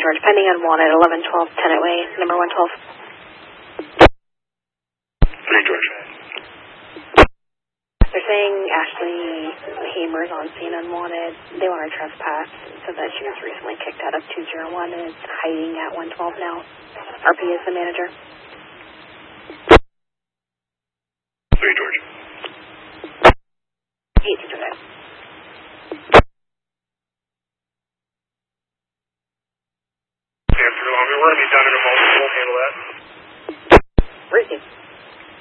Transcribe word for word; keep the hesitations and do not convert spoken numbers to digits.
George. Pending unwanted, eleven twelve Tenet Way, number one twelve. Saint George. They're saying Ashley Hamer's on scene unwanted. They want her trespass, so that she was recently kicked out of two oh one and is hiding at one twelve now. R P is the manager.